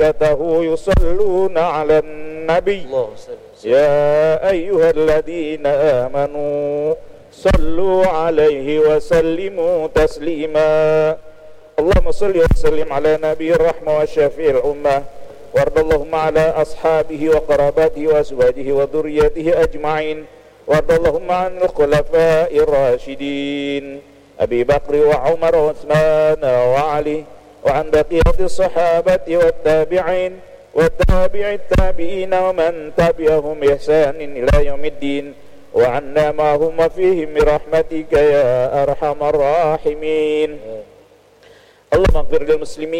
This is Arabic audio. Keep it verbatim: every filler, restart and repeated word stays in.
يصلون على النبي يا أيها الذين آمنوا صلوا عليه وسلموا تسليما اللهم صل وسلم على نبي الرحمة وشفيع الأمة وارض اللهم على أصحابه وقراباته وأزواجه وذريته أجمعين وارض اللهم عن الخلفاء الراشدين أبي بكر وعمر وعثمان وعلي وعن بقية الصحابة والتابعين والتابع التابعين ومن تبعهم بإحسان إلى يوم الدين وعنا معهم وفيهم برحمتك يا أرحم الراحمين اللهم اغفر للمسلمين